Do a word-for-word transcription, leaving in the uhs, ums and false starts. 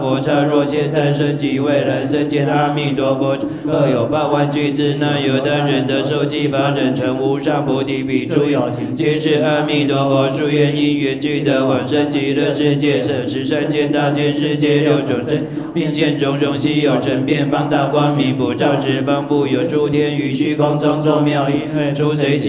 佛刹若现在生即未来生见阿弥陀佛，各有八万句子，那有的人得受记法，人成无上菩提，彼诸有情皆是阿弥陀佛殊愿因缘具得往生极乐世界，摄持三千大千世界六种真，并现种种稀有成变放大光明，普照十方，复有诸天于虚空中作妙音，出随喜